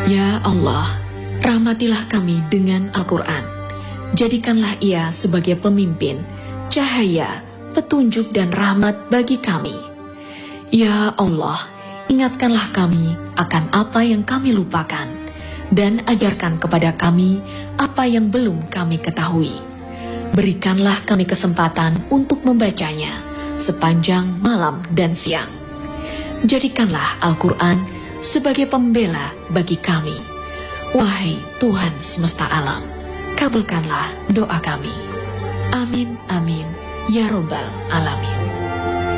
Ya Allah, rahmatilah kami dengan Al-Quran. Jadikanlah ia sebagai pemimpin, cahaya, petunjuk dan rahmat bagi kami. Ya Allah, ingatkanlah kami akan apa yang kami lupakan, dan ajarkan kepada kami apa yang belum kami ketahui. Berikanlah kami kesempatan untuk membacanya sepanjang malam dan siang. Jadikanlah Al-Quran sebagai pembela bagi kami. Wahai Tuhan semesta alam, kabulkanlah doa kami. Amin, amin, ya Robbal Alamin.